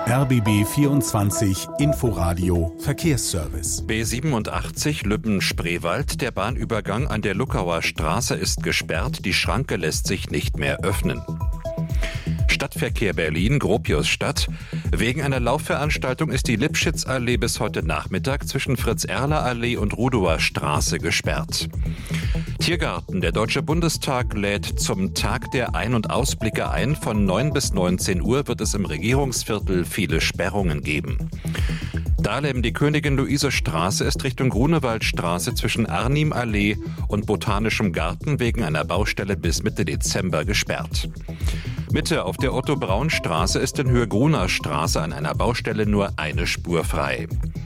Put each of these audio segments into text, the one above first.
RBB 24 Inforadio Verkehrsservice. B87 Lübben-Spreewald. Der Bahnübergang an der Luckauer Straße ist gesperrt. Die Schranke lässt sich nicht mehr öffnen. Stadtverkehr Berlin, Gropiusstadt. Wegen einer Laufveranstaltung ist die Lipschitzallee bis heute Nachmittag zwischen Fritz-Erler-Allee und Rudower Straße gesperrt. Tiergarten. Der Deutsche Bundestag lädt zum Tag der Ein- und Ausblicke ein. Von 9 bis 19 Uhr wird es im Regierungsviertel viele Sperrungen geben. Dahlem, die Königin-Luise-Straße ist Richtung Grunewaldstraße zwischen Arnim-Allee und Botanischem Garten wegen einer Baustelle bis Mitte Dezember gesperrt. Mitte auf der Otto-Braun-Straße ist in Höhe Gruner Straße an einer Baustelle nur eine Spur frei.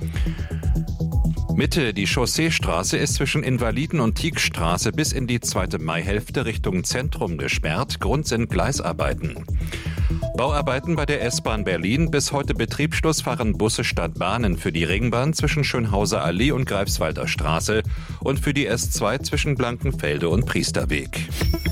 Mitte, die Chausseestraße ist zwischen Invaliden- und Tieckstraße bis in die 2. Maihälfte Richtung Zentrum gesperrt. Grund sind Gleisarbeiten. Bauarbeiten bei der S-Bahn Berlin. Bis heute Betriebsschluss fahren Busse statt Bahnen für die Ringbahn zwischen Schönhauser Allee und Greifswalder Straße und für die S2 zwischen Blankenfelde und Priesterweg.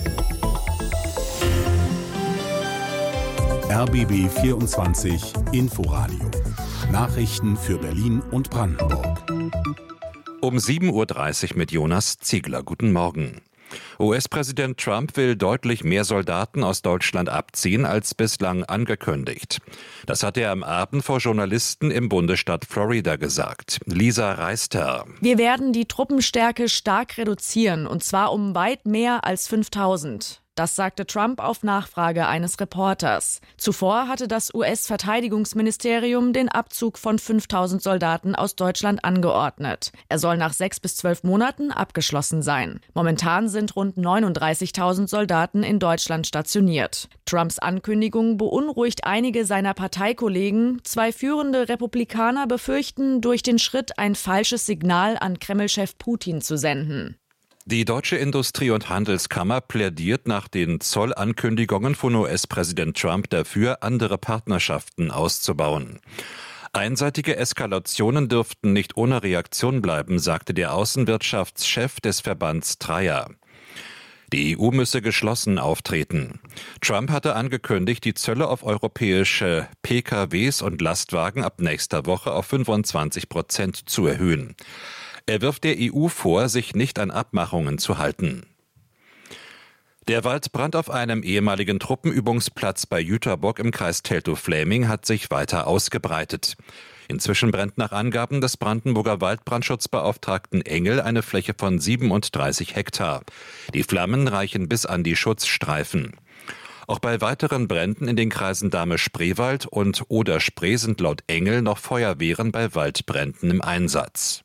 RBB 24 Inforadio. Nachrichten für Berlin und Brandenburg. Um 7.30 Uhr mit Jonas Ziegler. Guten Morgen. US-Präsident Trump will deutlich mehr Soldaten aus Deutschland abziehen als bislang angekündigt. Das hat er am Abend vor Journalisten im Bundesstaat Florida gesagt. Lisa Reister. Wir werden die Truppenstärke stark reduzieren, und zwar um weit mehr als 5.000. Das sagte Trump auf Nachfrage eines Reporters. Zuvor hatte das US-Verteidigungsministerium den Abzug von 5.000 Soldaten aus Deutschland angeordnet. Er soll nach 6 bis 12 Monaten abgeschlossen sein. Momentan sind rund 39.000 Soldaten in Deutschland stationiert. Trumps Ankündigung beunruhigt einige seiner Parteikollegen. 2 führende Republikaner befürchten, durch den Schritt ein falsches Signal an Kreml-Chef Putin zu senden. Die Deutsche Industrie- und Handelskammer plädiert nach den Zollankündigungen von US-Präsident Trump dafür, andere Partnerschaften auszubauen. Einseitige Eskalationen dürften nicht ohne Reaktion bleiben, sagte der Außenwirtschaftschef des Verbands Trier. Die EU müsse geschlossen auftreten. Trump hatte angekündigt, die Zölle auf europäische PKWs und Lastwagen ab nächster Woche auf 25% zu erhöhen. Er wirft der EU vor, sich nicht an Abmachungen zu halten. Der Waldbrand auf einem ehemaligen Truppenübungsplatz bei Jüterbock im Kreis Teltow-Fläming hat sich weiter ausgebreitet. Inzwischen brennt nach Angaben des Brandenburger Waldbrandschutzbeauftragten Engel eine Fläche von 37 Hektar. Die Flammen reichen bis an die Schutzstreifen. Auch bei weiteren Bränden in den Kreisen Dahme-Spreewald und Oder-Spree sind laut Engel noch Feuerwehren bei Waldbränden im Einsatz.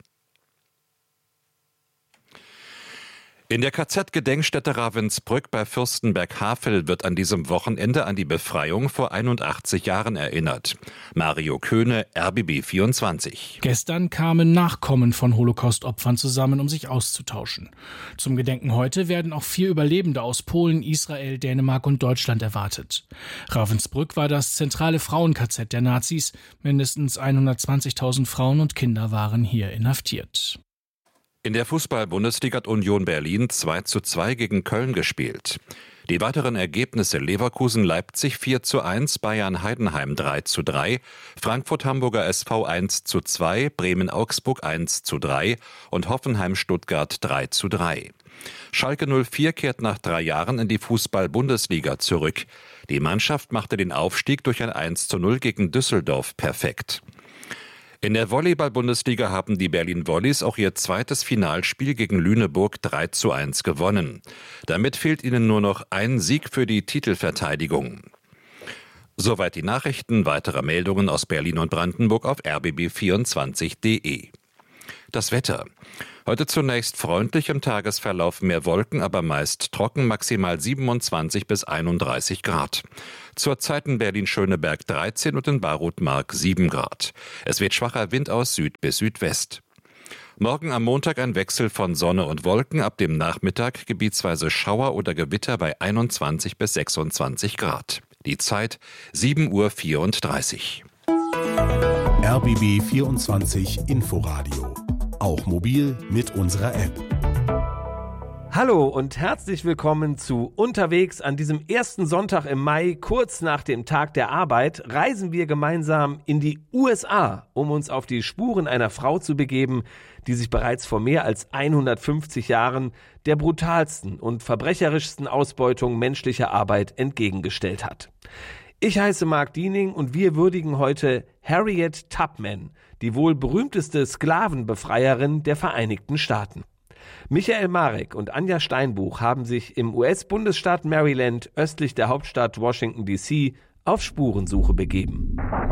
In der KZ-Gedenkstätte Ravensbrück bei Fürstenberg-Havel wird an diesem Wochenende an die Befreiung vor 81 Jahren erinnert. Mario Köhne, RBB 24. Gestern kamen Nachkommen von Holocaust-Opfern zusammen, um sich auszutauschen. Zum Gedenken heute werden auch 4 Überlebende aus Polen, Israel, Dänemark und Deutschland erwartet. Ravensbrück war das zentrale Frauen-KZ der Nazis. Mindestens 120.000 Frauen und Kinder waren hier inhaftiert. In der Fußball-Bundesliga hat Union Berlin 2:2 gegen Köln gespielt. Die weiteren Ergebnisse: Leverkusen-Leipzig 4:1, Bayern-Heidenheim 3:3, Frankfurt-Hamburger SV 1:2, Bremen-Augsburg 1:3 und Hoffenheim-Stuttgart 3:3. Schalke 04 kehrt nach 3 Jahren in die Fußball-Bundesliga zurück. Die Mannschaft machte den Aufstieg durch ein 1:0 gegen Düsseldorf perfekt. In der Volleyball-Bundesliga haben die Berlin Volleys auch ihr zweites Finalspiel gegen Lüneburg 3:1 gewonnen. Damit fehlt ihnen nur noch ein Sieg für die Titelverteidigung. Soweit die Nachrichten. Weitere Meldungen aus Berlin und Brandenburg auf rbb24.de. Das Wetter. Heute zunächst freundlich, im Tagesverlauf mehr Wolken, aber meist trocken, maximal 27 bis 31 Grad. Zurzeit in Berlin-Schöneberg 13 und in Barutmark 7 Grad. Es wird schwacher Wind aus Süd bis Südwest. Morgen am Montag ein Wechsel von Sonne und Wolken, ab dem Nachmittag gebietsweise Schauer oder Gewitter bei 21 bis 26 Grad. Die Zeit 7:34 Uhr. RBB 24 Inforadio. Auch mobil mit unserer App. Hallo und herzlich willkommen zu Unterwegs. An diesem ersten Sonntag im Mai, kurz nach dem Tag der Arbeit, reisen wir gemeinsam in die USA, um uns auf die Spuren einer Frau zu begeben, die sich bereits vor mehr als 150 Jahren der brutalsten und verbrecherischsten Ausbeutung menschlicher Arbeit entgegengestellt hat. Ich heiße Marc Diening und wir würdigen heute Harriet Tubman, die wohl berühmteste Sklavenbefreierin der Vereinigten Staaten. Michael Marek und Anja Steinbuch haben sich im US-Bundesstaat Maryland östlich der Hauptstadt Washington D.C. auf Spurensuche begeben.